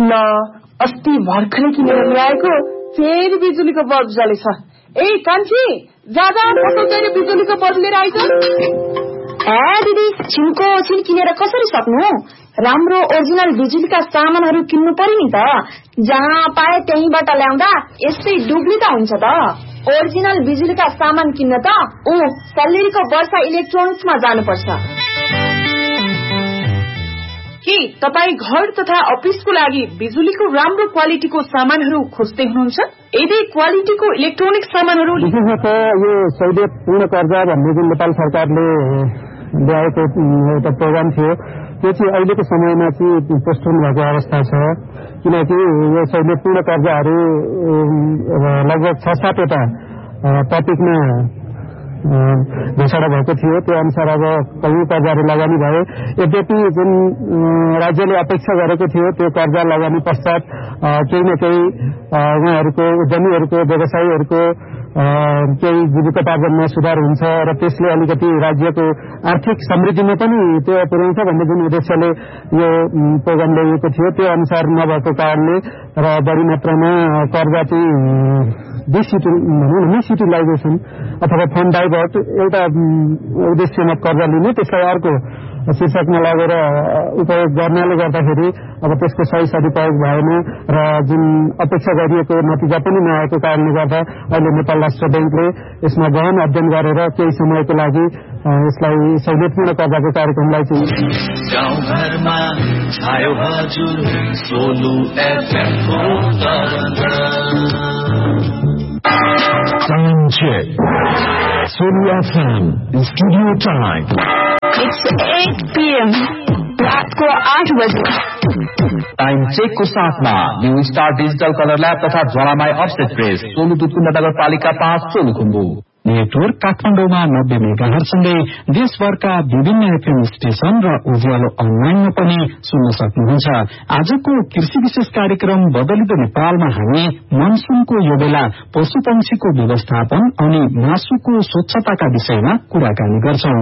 ल अस्ति भर्खरै किनेर ल्याएको फेरि बिजुलीको बल्ब जलेछ। ए कान्छी जाजा पटोकेर बिजुलीको बल्ब लिएर आइज। दिदी छिनको छिन किनेर कसरी सक्नु? राम्रो ओरिजिनल बिजुलीका सामानहरू किन्नु पर्यो नि त। जहाँ पाए त्यहीबाट ल्याउँदा यस्तै डुब्ली त हुन्छ त। ओरिजिनल बिजुलीका सामान किन्न त सल्लेरीको वर्षा इलेक्ट्रोनिक्समा जानुपर्छ। के तपाईँ घर तथा अफिसको लागि बिजुलीको राम्रो क्वालिटीको सामानहरू खोज्दै हुनुहुन्छ? यदि क्वालिटीको इलेक्ट्रोनिक सामानहरू विशेषतः यो सहुलियतपूर्ण कर्जा भन्ने जुन नेपाल सरकारले ल्याएको एउटा प्रोग्राम थियो त्यो चाहिँ अहिलेको समयमा चाहिँ पोस्टपोन भएको अवस्था छ। किनकि यो सहुलियतपूर्ण कर्जाहरू लगभग 6-7वटा टपिकमा घोषणा भएको थियो। त्यो अनुसार अब कयौं कर्जाहरू लगानी भए। यद्यपि जुन राज्यले अपेक्षा गरेको थियो त्यो कर्जा लगानी पश्चात केही न केही उहाँहरूको उद्यमीहरूको व्यवसायीहरूको केही जीविकोपार्जनमा सुधार हुन्छ र त्यसले अलिकति राज्यको आर्थिक समृद्धिमा पनि त्यो पुर्याउँछ भन्ने जुन उद्देश्यले यो प्रोग्राम ल्याइएको थियो त्यो अनुसार नभएको कारणले र बढी मात्रामा कर्जा चाहिँ डिसिटिलाइजेसन अथवा फन्ड डाइभर्ट एउटा उद्देश्यमा कर्जा लिने त्यसलाई अर्को शीर्षकमा लगेर उपयोग गर्नाले गर्दाखेरि अब त्यसको सही सदुपयोग भएन र जुन अपेक्षा गरिएको नतिजा पनि नआएको कारणले गर्दा अहिले नेपाल राष्ट्र बैंकले यसमा गहन अध्ययन गरेर केही समयको लागि यसलाई सहुलियतपूर्ण कर्जाको कार्यक्रमलाई चाहिँ गाउँघरमा छायो हजुर सोलु एफएम को Time check. Solu FM studio time. It's 8 PM. रात को 8 बजे। टाइम चेक को साथमा new star digital colour lab तथा ज्वालामाई अफसेट प्रेस सोलु दुधकुण्ड नगरपालिका 5 सोलुखुम्बु। नेटवर्क काठमाडौँमा 90 मेगाहर्जसँगै देशभरका विभिन्न एफएम स्टेशन र उज्यालो अनलाइनमा पनि सुन्न सक्नुहुन्छ। आजको कृषि विशेष कार्यक्रम बदलिदो नेपालमा हामी मनसुनको यो बेला पशु पंक्षीको व्यवस्थापन अनि मासुको स्वच्छताका विषयमा कुराकानी गर्छौं।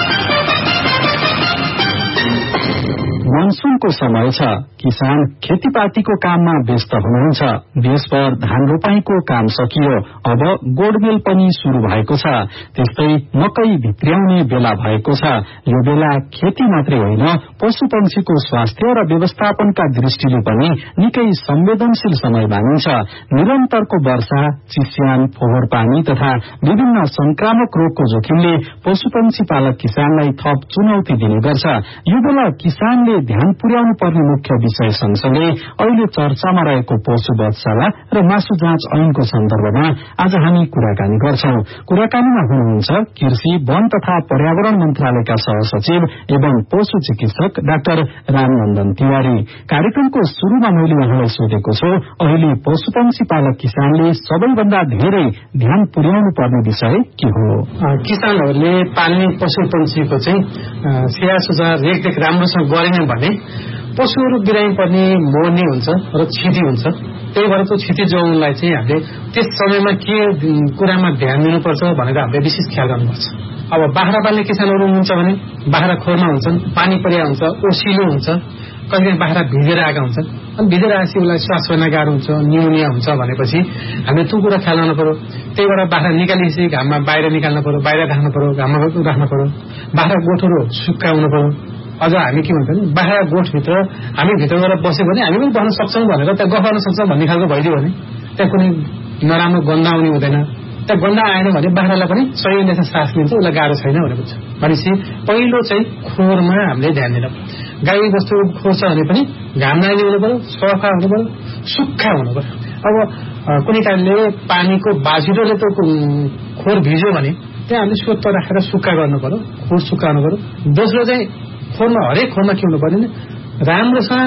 मनसुनको समय छ, किसान खेतीपातीको काममा व्यस्त हुनुहुन्छ। देशभर धान रोपाईको काम सकियो, अब गोडमेल पनि शुरू भएको छ। त्यस्तै मकै भित्र्याउने बेला भएको छ। यो बेला खेती मात्रै होइन पशु पंक्षीको स्वास्थ्य र व्यवस्थापनका दृष्टिले पनि निकै संवेदनशील समय मानिन्छ। निरन्तरको वर्षा, चिस्यान, फोहोर पानी तथा विभिन्न संक्रामक रोगको जोखिमले पशु पंक्षी पालक किसानलाई थप चुनौती दिने गर्छ। यो बेला किसानले ध्यान पुर्याउनु पर्ने मुख्य विषय सँगसँगै अहिले चर्चामा रहेको पशु वधशाला र मासु जाँच ऐनको सन्दर्भमा आज हामी कुराकानी गर्छौं। कुराकानीमा हुनुहुन्छ कृषि, वन तथा पर्यावरण मन्त्रालयका सहसचिव एवं पशु चिकित्सक डाक्टर रामनन्दन तिवारी। कार्यक्रमको शुरूमा मैले उहाँलाई सोधेको छु, अहिले पशु पंक्षी पालक किसानले सबैभन्दा धेरै ध्यान पुर्याउनु पर्ने विषय के हो? किसानहरूले पाल्ने पशु पंक्षीको चाहिँ स्याहार सुसार रेखदेख राम्रोसँग गरेन भने पशुहरू बिरामी पर्ने, मर्ने हुन्छ र क्षति हुन्छ। त्यही भएर त्यो क्षति जोगाउनलाई चाहिँ हामीले त्यस समयमा के कुरामा ध्यान दिनुपर्छ भनेर हामीले विशेष ख्याल गर्नुपर्छ। अब बाख्रा पाल्ने किसानहरू हुनुहुन्छ भने बाख्रा खोरमा हुन्छन्, पानी परिया हुन्छ, ओसिलो हुन्छ, कहिले बाख्रा भिजेर आएका हुन्छन्। अनि भिजेर आएपछि उसलाई श्वास फेर्न गाह्रो हुन्छ, न्युमोनिया हुन्छ भनेपछि हामीले त्यो कुरा ख्याल गर्नु पर्यो। त्यही भएर बाख्रा निकालेपछि घाममा बाहिर निकाल्नु पर्यो, बाहिर राख्नु पर्यो, घाममा राख्नु पर्यो। बाख्रा गोठहरू सुक्काउनु पर्यो। अझ हामी के भन्छ भने बाख्रा गोठभित्र हामी भित्र गएर बस्यो भने हामी पनि बस्न सक्छौँ भनेर त्यहाँ गफ गर्न सक्छौँ भन्ने खालको भइदियो भने त्यहाँ कुनै नराम्रो गन्दा आउने हुँदैन। त्यहाँ गन्दा आएन भने बाख्रालाई पनि सही सास लिन्छ, उसलाई गाह्रो छैन भनेको छ। भनेपछि पहिलो चाहिँ खोरमा हामीले ध्यान दिनु पर्यो। गाई बस्तुको खोर छ भने पनि घाम नआउने हुनु पर्यो, सफा हुनु पर्यो, सुक्खा हुनु पर्यो। अब कुनै कारणले पानीको बाजिलोले त खोर भिज्यो भने त्यहाँ हामीले स्वच्छ राखेर सुक्खा गर्नु पर्यो, खोर सुक्काउनु पर्यो। दोस्रो चाहिँ खोरमा हरेक खोरमा के हुनु पर्यो भने राम्रोसँग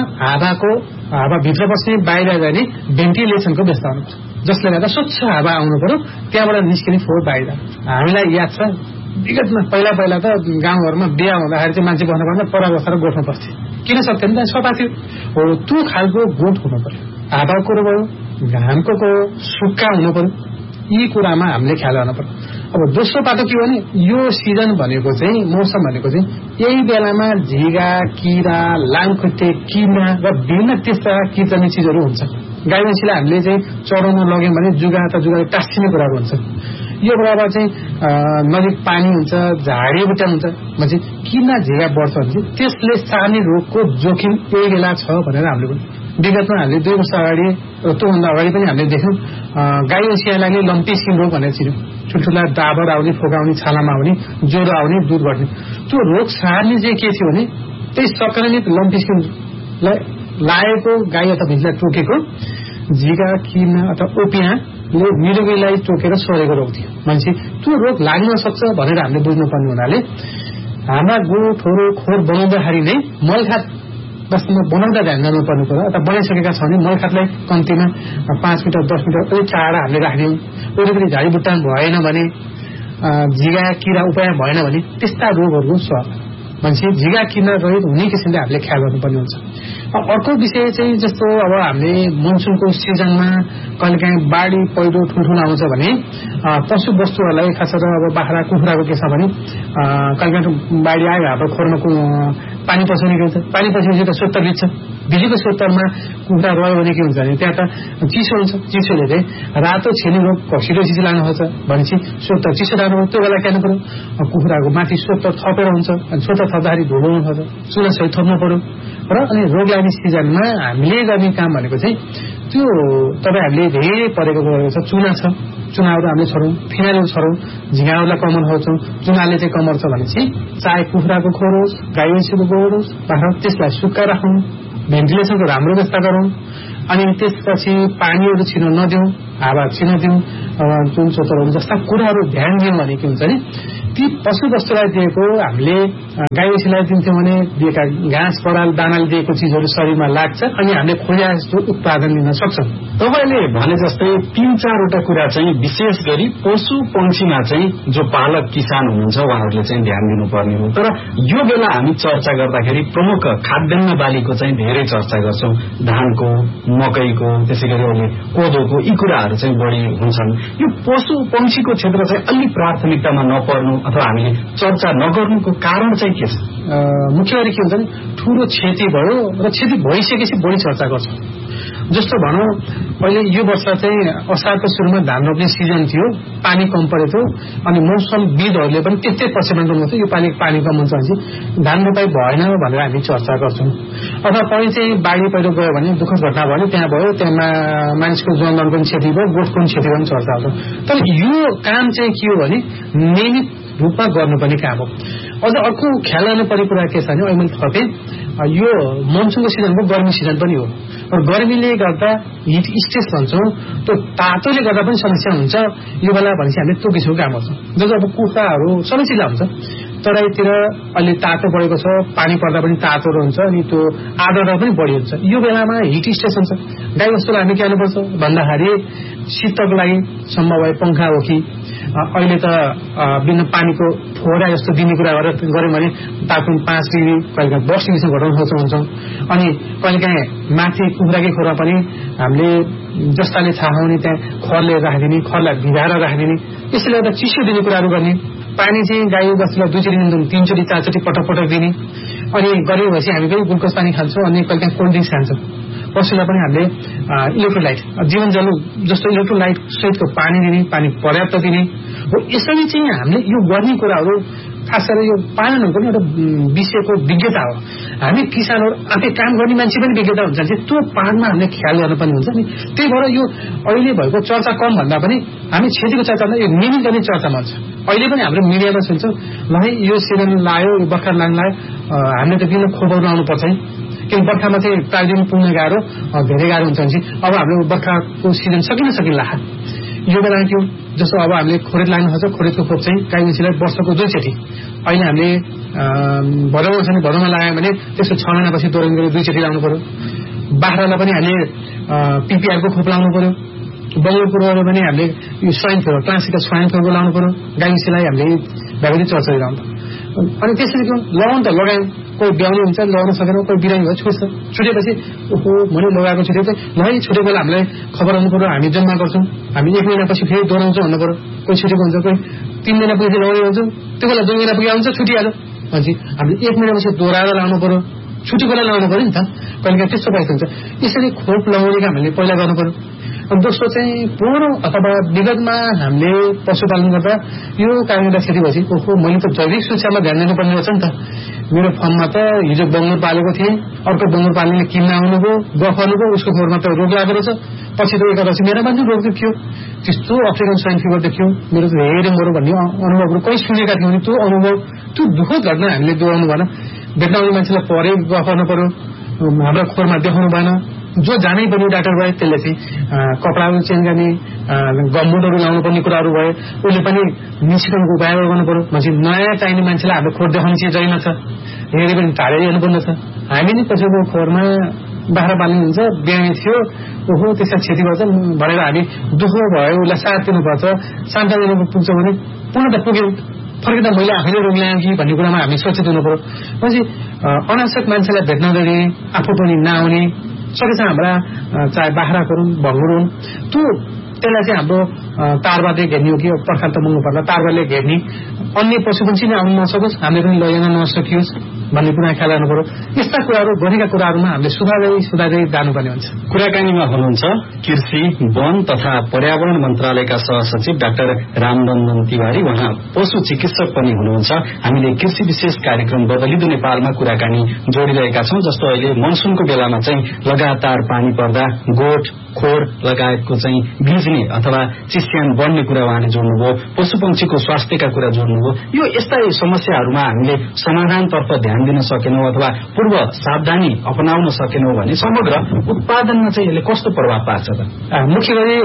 हावा भित्र बस्ने बाहिर जाने भेन्टिलेसनको व्यवस्था हुनु पर्छ, जसले गर्दा स्वच्छ हावा आउनु पर्यो, त्यहाँबाट निस्किने फोहोर बाहिर। हामीलाई याद छ विगतमा पहिला त गाउँघरमा बिहा हुँदाखेरि चाहिँ मान्छे बस्नुपर्दा पर बसेर गोठमा बस्थ्यो। किन सक्थ्यो भने सफा थियो। हो त्यो खालको गोठ हुनु पर्यो, हावाको भयो, घामको सुक्खा हुनु पर्यो। यी कुरामा हामीले ख्याल गर्नु पर्यो। अब दोस्रो पाटो के भने यो सिजन भनेको चाहिँ मौसम भनेको चाहिँ यही बेलामा झिगा किरा लामखुट्टे किरा र विभिन्न त्यस्ता किर्ने चिजहरू हुन्छ। गाई भैँसीलाई हामीले चाहिँ चराउन लग्यौँ भने जुगा टाँसिने कुराहरू हुन्छ। यो बेलामा चाहिँ नजिक पानी हुन्छ झाडी बुट्टा हुन्छ भने किरा झिगा बढ्छ भने त्यसले सार्ने रोगको जोखिम यही बेला छ भनेर हामीले विगतमा हामीले 2 वर्ष अगाडि र त्योभन्दा अगाडि पनि हामीले देख्यौँ गाई भैँसीलाई लम्पी स्किन रोग भनेर चिन्यौँ। ठुल्ठुला डाबर आउने फोका आउने छालामा आउने ज्वरो आउने दुध घट्ने त्यो रोग सार्ने चाहिँ के थियो भने त्यही संक्रमित लम्पी स्किनलाई लागेको गाई अथवा भैँसीलाई टोकेको झिगा किर्ना अथवा ओपियाले मृगीलाई टोकेर सरेको रोग थियो भनेपछि त्यो रोग लाग्न सक्छ भनेर हामीले बुझ्नुपर्ने हुनाले हाम्रा गोठहरू खोर बनाउँदाखेरि नै मलखात वास्तवमा बनाउँदा ध्यान गर्नुपर्ने कुरा अथवा बनाइसकेका छौँ भने मलखातलाई कम्तीमा 5 मिटर 10 मिटर अलिक टाढा हामीले राखिदिउँ। वरिपरि झाडीबुट्टा भएन भने झिगा किरा उपाय भएन भने त्यस्ता रोगहरूको भनेपछि झिगा किरा रहित हुने किसिमले हामीले ख्याल गर्नुपर्ने हुन्छ। अर्को विषय चाहिँ जस्तो अब हामीले मनसुनको सिजनमा कहिलेकाहीँ बाढी पहिरो ठुल्ठुलो आउँछ भने पशु वस्तुहरूलाई खास गरेर अब बाख्रा कुखुराको के छ भने कहिलेकाहीँ बाढी आयो हाम्रो खोरमा पानी पस्ने के हुन्छ पानी पसेपछि त सोत्तर बित्छ बिजुलीको सोत्तरमा कुखुरा रह्यो भने के हुन्छ भने त्यहाँ त चिसो हुन्छ चिसोले चाहिँ रातो छेनी रोग छिटो चिसो लाग्न सक्छ भनेपछि सोत्तर चिसो लाग्नु त्यो बेला के गर्नु पर्यो कुखुराको माथि सोत्तर थपेर हुन्छ अनि सोत्तर थप्दाखेरि धुलो हुन सक्छ चुना सहित थप्नु पर्यो र अनि रोग लाग्ने सिजनमा हामीले गर्ने काम भनेको चाहिँ त्यो तपाईँ हामीले धेरै परेको छ चुना छ चुनाहरू हामीले छरौँ फिनाइलहरू छरौँ झिँगाहरूलाई कमर खाउँछौँ चुनाले चाहिँ कमर छ भनेपछि चाहे कुखुराको खोर होस् गाई भैँसीको गोबर होस् बाख्रा त्यसलाई सुक्का राखौँ भेन्टिलेसनको राम्रो व्यवस्था गरौँ अनि त्यसपछि पानीहरू छिर्न नदिउँ हावा छिर्न दिउँ जुन चोतरहरू जस्ता कुराहरू ध्यान दियौँ भने के हुन्छ नि ती पशु वस्तुलाई दिएको हामीले गाई भैँसीलाई दिन्थ्यौँ भने दिएका घाँस पराल दानाले दिएको चिजहरू शरीरमा लाग्छ अनि हामीले खोजा जस्तो उत्पादन लिन सक्छौँ। तपाईँले भने जस्तै 3-4वटा कुरा चाहिँ विशेष गरी पशु पंक्षीमा चाहिँ जो पालक किसान हुनुहुन्छ उहाँहरूले चाहिँ ध्यान दिनुपर्ने हो। तर यो बेला हामी चर्चा गर्दाखेरि प्रमुख खाद्यान्न बालीको चाहिँ धेरै चर्चा गर्छौँ धानको मकैको त्यसै गरी अहिले कोदोको यी कुराहरू चाहिँ बढी हुन्छन्। यो पशु पंक्षीको क्षेत्र चाहिँ अलिक प्राथमिकतामा नपर्नु अथवा हामीले चर्चा नगर्नुको कारण चाहिँ के छ? मुख्य गरी के हुन्छ भने ठूलो क्षति भयो र क्षति भइसकेपछि बढी चर्चा गर्छ। जस्तो भनौँ अहिले यो वर्ष चाहिँ असारको सुरुमा धान रोप्ने सिजन थियो पानी कम परेको थियो अनि मौसमविदहरूले पनि त्यस्तै पछिबाट गर्नुहुन्छ यो पानी कम हुन्छ भने धान रोपाई भएन भनेर हामी चर्चा गर्छौँ। अथवा कहीँ चाहिँ बाढी पहिरो गयो भने दुःखद घटना भयो त्यहाँ भयो त्यहाँ मानिसको जनधनको पनि क्षति भयो गोठको पनि क्षति पनि चर्चा हुन्छ। तर यो काम चाहिँ के हो भने नियमित रूपमा गर्नुपर्ने काम हो। अझ अर्को ख्याल गर्नुपर्ने कुरा के छ भने अहिले मैले थपेँ यो मनसुनको सिजनको गर्मी सिजन पनि हो र गर्मीले गर्दा हिट स्ट्रेस भन्छौँ त्यो तातोले गर्दा पनि समस्या हुन्छ यो बेला भनेपछि हामीले त्यो किसिमको काम गर्छौँ। जस्तो अब कुखुराहरू सबै चिल्ला हुन्छ तराईतिर अहिले तातो बढेको छ पानी पर्दा पनि तातो हुन्छ अनि त्यो आर्द्रता पनि बढी हुन्छ यो बेलामा हिट स्ट्रेस हुन्छ। गाई वस्तुलाई हामी के गर्नुपर्छ भन्दाखेरि शीतको लागि सम्भव भए पङ्खा हो कि अहिले त बिना पानीको फोहरा जस्तो दिने कुरा गऱ्यौँ भने तापमान 5 डिग्री कहिलेकाहीँ 10 डिग्रीसम्म घटाउन सक्छौँ। अनि कहिलेकाहीँ माथि कुखुराकै खोरमा पनि हामीले जस्ताले थाहा हुने त्यहाँ खरले राखिदिने खरलाई भिजाएर राखिदिने यसले गर्दा चिसो दिने कुराहरू गर्ने। पानी चाहिँ गाई बस्तुलाई 2 चोटि दिनु 3 चोटि 4 चोटि पटक दिने अनि गऱ्यौँ भनेपछि हामी पनि ग्लुकोज पानी खान्छौँ अनि कहिलेकाहीँ कोल्ड ड्रिङ्क्स खान्छौँ। पशुलाई पनि हामीले इलेक्ट्रोलाइट जीवन जल जस्तो इलेक्ट्रोलाइट सहितको पानी दिने पानी पर्याप्त दिने हो। यसरी चाहिँ हामीले यो गर्ने कुराहरू खास गरेर यो पालनहरू पनि एउटा विषयको विज्ञता हो। हामी किसानहरू आफै काम गर्ने मान्छे पनि विज्ञता हुन्छ चाहिँ त्यो पालनमा हामीले ख्याल गर्नुपर्ने हुन्छ नि। त्यही भएर यो अहिले भएको चर्चा कम भन्दा पनि हामी क्षतिको चर्चामा यो नियमित गर्ने चर्चामा हुन्छ। अहिले पनि हाम्रो मिडियामा सुन्छौँ ल है यो सिजन लाग्यो यो बर्खा लाग्न लाग्यो हामीले त किन खोपाउनु आउनुपर्छ है किन बर्खामा चाहिँ प्राइदिन पुग्न गाह्रो धेरै गाह्रो हुन्छ भने अब हाम्रो बर्खाको सिजन सकिनला यो बेला के हो जस्तो अब हामीले खोरेट लाग्न सक्छ खोरेटको खोप चाहिँ गाई भैँसीलाई वर्षको 2 चोटि अहिले हामीले भदौमा छ भने भदौमा लाग्यो भने त्यसको 6 महिनापछि दोहोऱ्याउन गरी 2 चोटि लाउनु पर्यो। बाख्रालाई पनि हामीले पिपिआरको खोप लाउनु पर्यो। बङ्गलो पूर्वले पनि हामीले यो स्वाइन फ्लू क्लासिकल स्वाइन फ्लूको लाउनु पर्यो। गाई भैँसीलाई हामीले भ्याक्सिन चर्चा गराउनु पर्यो। अनि त्यसरी के लगाउनु त लगायौँ कोही ब्याउने हुन्छ लगाउन सकेन, कोही बिरामी भयो छुट्छ। छुटेपछि ओहो मैले लगाएको छुटेको ल है छुटेको बेला हामीलाई खबर आउनु पर्यो, हामी जम्मा गर्छौँ, हामी 1 महिनापछि फेरि दोहोऱ्याउँछौँ भन्नु पर्यो। कोही छुटेको हुन्छ, कोही 3 महिनापछि लगाउने हुन्छौँ, त्यो बेला 2 महिना पुगे आउँछ छुटिहाल्यो पछि हामीले 1 महिनापछि दोहोऱ्याएर लाउनु पर्यो, छुटेकोलाई लगाउनु पर्यो नि त। कहिलेकाहीँ त्यस्तो भएको हुन्छ। यसरी खोप लगाउने काम हामीले पहिला गर्नु पर्यो। अनि दोस्रो चाहिँ पूर्व अथवा विगतमा हामीले पशुपालन गर्दा यो कारणले क्षति भएपछि ओहो मैले त जैविक सुरक्षामा ध्यान दिनुपर्ने रहेछ नि त। मेरो फर्ममा त हिजो बङ्गुर पालेको थिएँ, अर्को बङ्गुर पाल्नेले किन्न आउनुभयो, गफ गर्नुभयो, उसको खोरमा त रोग लागेको रहेछ, पछि त एकादशी मेरोमा पनि रोग देखियो, त्यस्तो अफ्रिकन स्वाइन फिभर देखियो, मेरो त हेरे मरो भन्ने अनुभवहरू कहीँ सुनेका थियौँ भने त्यो अनुभव त्यो दुःखद घटना हामीले दोहोऱ्याउनु भएन। भेट्न आउने मान्छेलाई परे गफ गर्नु पर्यो, हाम्रो खोरमा देखाउनु भएन। जो जानै पर्ने डाक्टर भए त्यसले चाहिँ कपडाहरू चेन्ज गर्ने, गमबुटहरू लाउनु पर्ने कुराहरू भए उसले पनि निस्कनको उपाय गर्नु पर्यो। भनेपछि नयाँ चाहिने मान्छेलाई हाम्रो खोर देखाउने चिज रहेनछ, हेरे पनि टाढै हेर्नुपर्ने छ। हामी नै कसैको खोरमा बाख्रा पाल्ने हुन्छ, बिहानी थियो ओहो त्यसमा क्षति भएछ भनेर हामी दुःख भयो उसलाई साथ दिनुपर्छ, सान्त्वना दिनु पुग्छ भने पुनः त पुग्यौँ, फर्किँदा मैले आफैले रोग ल्याएँ कि भन्ने कुरामा हामी सचेत हुनु पर्यो। पछि अनावश्यक मान्छेलाई भेट्न जाने, आफू पनि नआउने, सकेछ हाम्रा चाहे बाख्रा गरौँ भङ्गुर हुन् त्यसलाई चाहिँ हाम्रो तारबारले घेर्ने हो कि पर्खाल त मुङ्गो पर्ला तारबारले घेर्ने, अन्य पशुपक्षी नै आउनु नसकोस्, हामीले पनि लैजान नसकियोस् भन्ने कुरा ख्याल गर्नु पर्यो। यस्ता कुराहरू गरेका कुराहरूमा हामीले सुधार्दै जानुपर्ने हुन्छ। कुराकानीमा हुनुहुन्छ कृषि, वन तथा पर्यावरण मन्त्रालयका सहसचिव डाक्टर रामनन्दन तिवारी, उहाँ पशु चिकित्सक पनि हुनुहुन्छ। हामीले कृषि विशेष कार्यक्रम बदलिदो नेपालमा कुराकानी जोडिरहेका छौं। जस्तो अहिले मनसुनको बेलामा चाहिँ लगातार पानी पर्दा गोठ खोर लगायतको चाहिँ भिज्ने अथवा चिस्यान बढ्ने कुरा उहाँले जोड्नुभयो, पशुपक्षीको स्वास्थ्यका कुरा जोड्नुभयो। यो यस्ता समस्याहरूमा हामीले समाधानतर्फ ध्यान दिन सकेनौं अथवा पूर्व सावधानी अपनाउन सकेनौं भने समग्र उत्पादनमा चाहिँ यसले कस्तो प्रभाव पार्छ त? मुख्य गरी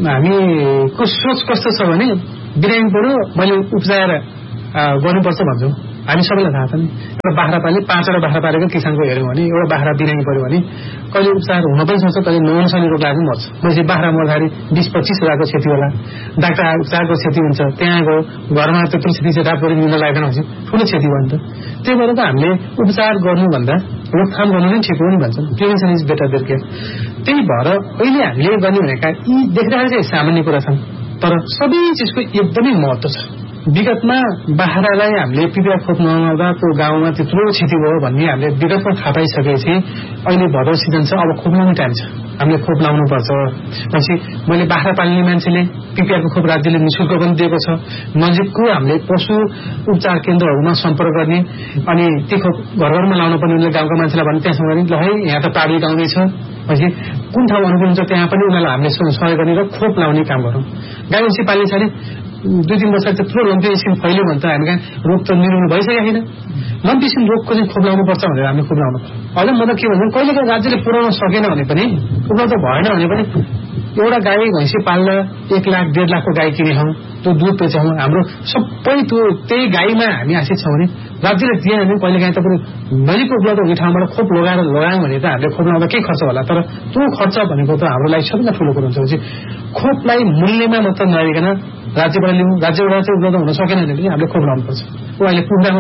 हामीको सोच कस्तो छ भने बिरामी पर्यो मैले उपचार गर्नुपर्छ भन्छौँ। हामी सबैलाई थाहा छ नि, एउटा बाख्रा पाल्ने 5वटा बाख्रा पालेको किसानको हेऱ्यौँ भने एउटा बाख्रा बिरामी पर्यो भने कहिले उपचार हुन पनि सक्छ, कहिले नहुनसक्ने रोग लागेर मर्छ। मैले बाख्रा मर्दाखेरि 20-25 हजारको क्षति होला, डाक्टर उपचारको क्षति हुन्छ, त्यहाँ गयो घरमा त्यत्रो क्षति छ डाक्टर मिल्न लाग्दैन हुन्छ, ठुलो क्षति भयो नि त। त्यही भएर त हामीले उपचार गर्नुभन्दा रोकथाम गर्नु नै ठिक हो नि भन्छौँ, prevention is better than care. त्यही भएर अहिले हामीले गर्ने भनेका यी देख्दाखेरि चाहिँ सामान्य कुरा छन्, तर सबै चिजको एकदमै महत्त्व छ। विगतमा बाख्रालाई हामीले पिपिआर खोप नलाउँदा त्यो गाउँमा त्यत्रो क्षति भयो भन्ने हामीले विगतमा थाहा पाइसकेपछि अहिले भदौ सिजन छ, अब खोप लाउने टाइम छ, हामीले खोप लाउनुपर्छ। पछि मैले बाख्रा पाल्ने मान्छेले पिपिआरको खोप राज्यले निःशुल्क पनि दिएको छ। नजिकको हामीले पशु उपचार केन्द्रहरूमा सम्पर्क गर्ने अनि ती खोप घर घरमा लाउनु पर्ने उनीहरूले गाउँका मान्छेलाई भने त्यहाँसम्म भने ल है यहाँ त प्राविधिक आउँदैछ, पछि कुन ठाउँ अनुकूल हुन्छ त्यहाँ पनि उनीहरूलाई हामीले सहयोग गर्ने र खोप लाउने काम गरौँ। गाई भैँसी पाल्ने छ अरे 2-3 वर्ष त्यत्रो लम्पी स्किन फैल्यो भने त हामी कहाँ रोग त निर्मूल भइसकेको छैन। लम्पी स्किन रोगको चाहिँ खोप लाउनुपर्छ भनेर हामीले खोप लाउनु पर्छ। अझ मतलब के भन्छ कहिलेकाहीँ राज्यले पुर्याउन सकेन भने पनि उपलब्ध भएन भने पनि एउटा गाई भैँसी पाल्न 1 लाख 1.5 लाखको गाई किनेछौँ, त्यो दुध बेचौँ, हाम्रो सबै त्यो त्यही गाईमा हामी आश्रित छौँ भने राज्यले दिएन भने कहिलेकाहीँ त पनि नजिक उपलब्ध हुने ठाउँबाट खोप लगायौँ भने त हामीले खोप लगाउँदा केही खर्च होला, तर त्यो खर्च भनेको त हाम्रो लागि सबैभन्दा ठुलो कुरो हुन्छ। खोपलाई मूल्यमा मात्र नहेरिकन राज्यबाट लिउँ, राज्यबाट चाहिँ उपलब्ध हुन सकेन भने पनि हामीले खोप लाउनुपर्छ। अहिले कुखुरामा